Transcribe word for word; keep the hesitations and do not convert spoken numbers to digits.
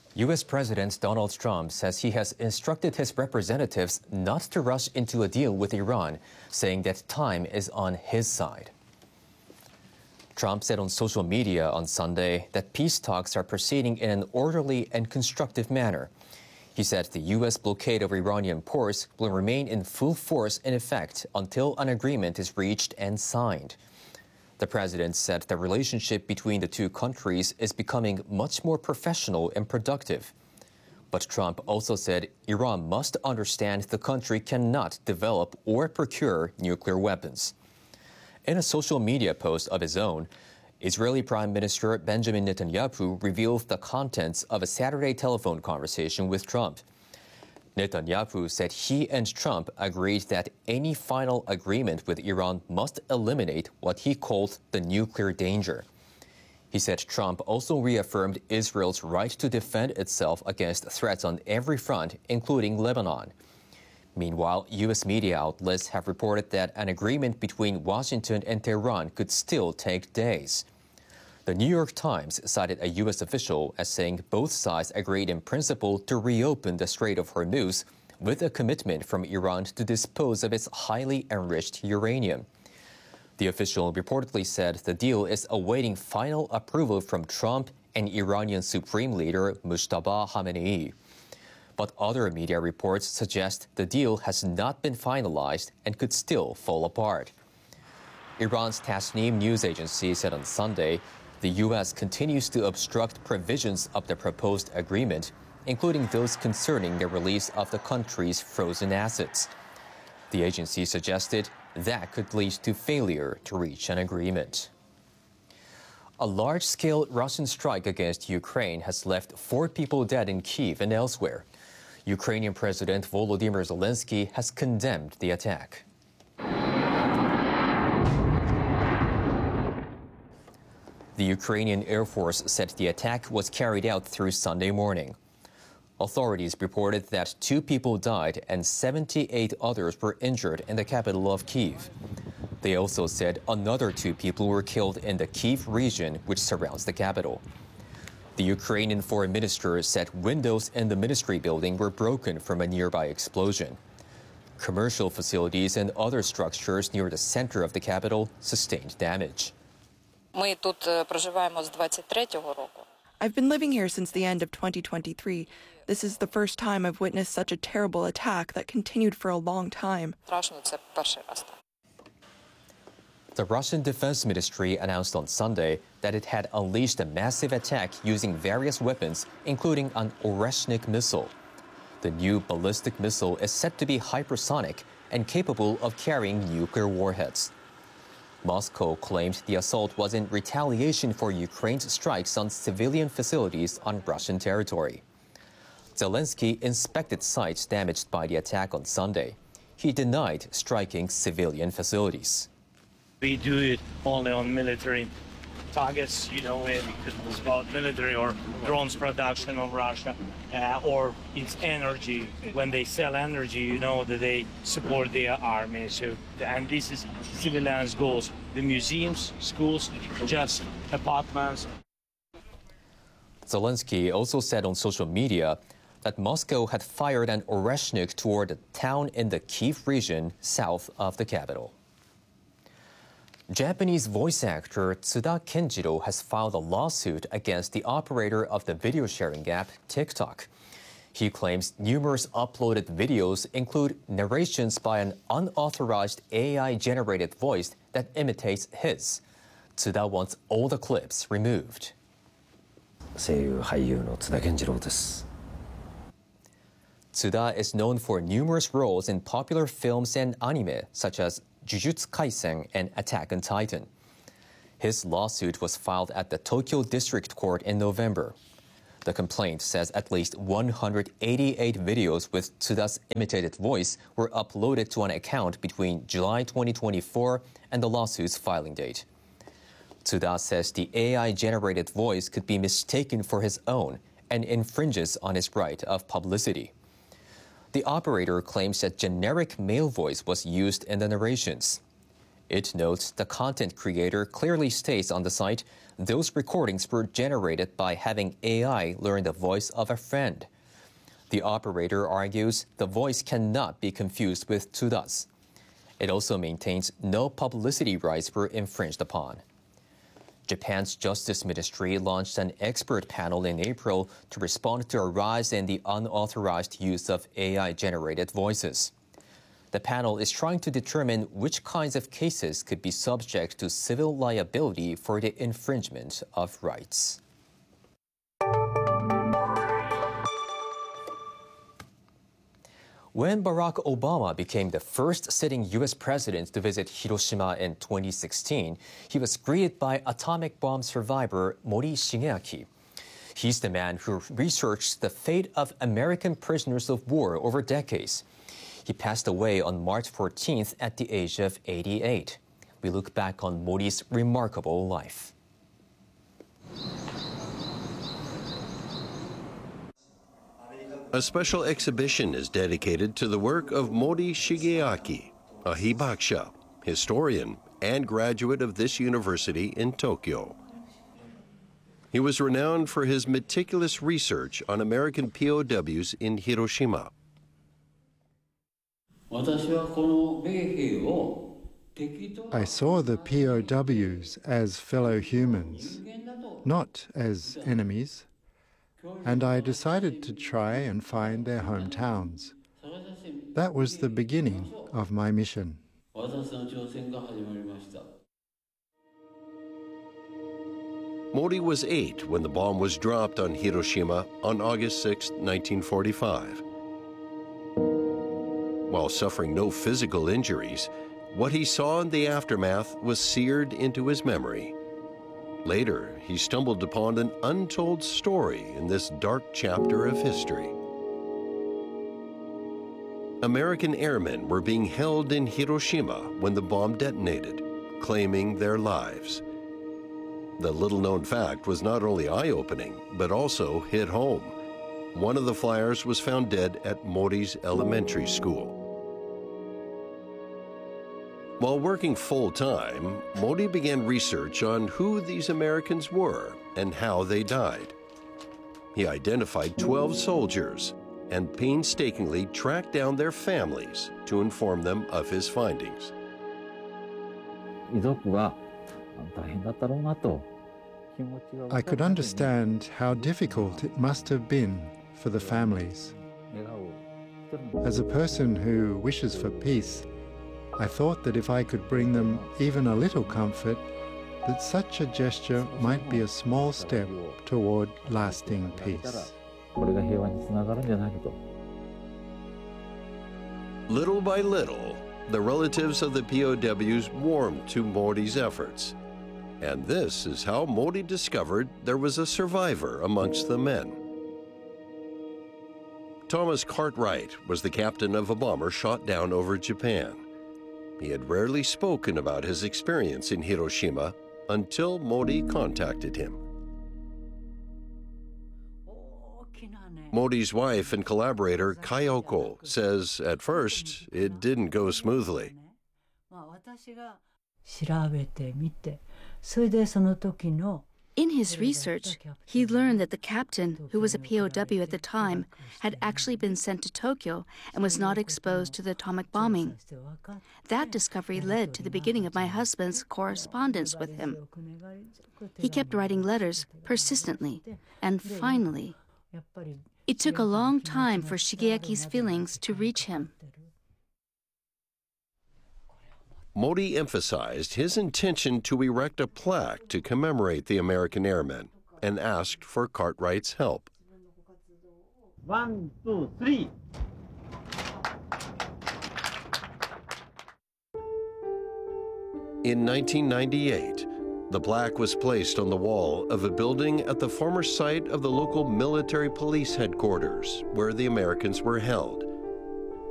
U S. President Donald Trump says he has instructed his representatives not to rush into a deal with Iran, saying that time is on his side. Trump said on social media on Sunday that peace talks are proceeding in an orderly and constructive manner. He said the U S blockade of Iranian ports will remain in full force in effect until an agreement is reached and signed. The president said the relationship between the two countries is becoming much more professional and productive. But Trump also said Iran must understand the country cannot develop or procure nuclear weapons. In a social media post of his own, Israeli Prime Minister Benjamin Netanyahu revealed the contents of a Saturday telephone conversation with Trump. Netanyahu said he and Trump agreed that any final agreement with Iran must eliminate what he called the nuclear danger. He said Trump also reaffirmed Israel's right to defend itself against threats on every front, including Lebanon. Meanwhile, U S media outlets have reported that an agreement between Washington and Tehran could still take days. The New York Times cited a U S official as saying both sides agreed in principle to reopen the Strait of Hormuz with a commitment from Iran to dispose of its highly enriched uranium. The official reportedly said the deal is awaiting final approval from Trump and Iranian Supreme Leader Mojtaba Khamenei. But other media reports suggest the deal has not been finalized and could still fall apart. Iran's Tasnim news agency said on Sunday the U S continues to obstruct provisions of the proposed agreement, including those concerning the release of the country's frozen assets. The agency suggested that could lead to failure to reach an agreement. A large-scale Russian strike against Ukraine has left four people dead in Kyiv and elsewhere. Ukrainian President Volodymyr Zelensky has condemned the attack. The Ukrainian Air Force said the attack was carried out through Sunday morning. Authorities reported that two people died and seventy-eight others were injured in the capital of Kyiv. They also said another two people were killed in the Kyiv region, which surrounds the capital. The Ukrainian foreign minister said windows in the ministry building were broken from a nearby explosion. Commercial facilities and other structures near the center of the capital sustained damage. Ми тут проживаємо з двадцять третього року. I've been living here since the end of twenty twenty-three. This is the first time I've witnessed such a terrible attack that continued for a long time. Страшно, це перший раз. The Russian Defense Ministry announced on Sunday that it had unleashed a massive attack using various weapons, including an Oreshnik missile. The new ballistic missile is said to be hypersonic and capable of carrying nuclear warheads. Moscow claimed the assault was in retaliation for Ukraine's strikes on civilian facilities on Russian territory. Zelensky inspected sites damaged by the attack on Sunday. He denied striking civilian facilities. We do it only on military targets, you know, because it's about military or drones production of Russia, uh, or it's energy. When they sell energy, you know, that they support their army. So, and this is civilians' goals. The museums, schools, just apartments. Zelensky also said on social media that Moscow had fired an Oreshnik toward a town in the Kyiv region south of the capital. Japanese voice actor Tsuda Kenjiro has filed a lawsuit against the operator of the video sharing app TikTok. He claims numerous uploaded videos include narrations by an unauthorized A I-generated voice that imitates his. Tsuda wants all the clips removed. 声優俳優の津田健次郎です。 Tsuda is known for numerous roles in popular films and anime such as Jujutsu Kaisen and Attack on Titan. His lawsuit was filed at the Tokyo District Court in November. The complaint says at least one hundred eighty-eight videos with Tsuda's imitated voice were uploaded to an account between July twenty twenty-four and the lawsuit's filing date. Tsuda says the A I-generated voice could be mistaken for his own and infringes on his right of publicity. The operator claims that generic male voice was used in the narrations. It notes the content creator clearly states on the site those recordings were generated by having A I learn the voice of a friend. The operator argues the voice cannot be confused with Tsuda's. It also maintains no publicity rights were infringed upon. Japan's Justice Ministry launched an expert panel in April to respond to a rise in the unauthorized use of A I-generated voices. The panel is trying to determine which kinds of cases could be subject to civil liability for the infringement of rights. When Barack Obama became the first sitting U S president to visit Hiroshima in twenty sixteen, he was greeted by atomic bomb survivor Mori Shigeaki. He's the man who researched the fate of American prisoners of war over decades. He passed away on March fourteenth at the age of eighty-eight. We look back on Mori's remarkable life. A special exhibition is dedicated to the work of Mori Shigeaki, a hibakusha, historian, and graduate of this university in Tokyo. He was renowned for his meticulous research on American P O Ws in Hiroshima. I saw the P O Ws as fellow humans, not as enemies, and I decided to try and find their hometowns. That was the beginning of my mission. Mori was eight when the bomb was dropped on Hiroshima on August sixth, nineteen forty-five. While suffering no physical injuries, what he saw in the aftermath was seared into his memory. Later, he stumbled upon an untold story in this dark chapter of history. American airmen were being held in Hiroshima when the bomb detonated, claiming their lives. The little-known fact was not only eye-opening, but also hit home. One of the flyers was found dead at Mori's elementary school. While working full-time, Mori began research on who these Americans were and how they died. He identified twelve soldiers and painstakingly tracked down their families to inform them of his findings. I could understand how difficult it must have been for the families. As a person who wishes for peace, I thought that if I could bring them even a little comfort, that such a gesture might be a small step toward lasting peace. Little by little, the relatives of the P O Ws warmed to Mori's efforts. And this is how Mori discovered there was a survivor amongst the men. Thomas Cartwright was the captain of a bomber shot down over Japan. He had rarely spoken about his experience in Hiroshima until Mori contacted him. Mori's wife and collaborator, Kayoko, says at first it didn't go smoothly. In his research, he learned that the captain, who was a P O W at the time, had actually been sent to Tokyo and was not exposed to the atomic bombing. That discovery led to the beginning of my husband's correspondence with him. He kept writing letters persistently, and finally, it took a long time for Shigeaki's feelings to reach him. Mori emphasized his intention to erect a plaque to commemorate the American airmen and asked for Cartwright's help. One, two, three. In nineteen ninety-eight, the plaque was placed on the wall of a building at the former site of the local military police headquarters where the Americans were held.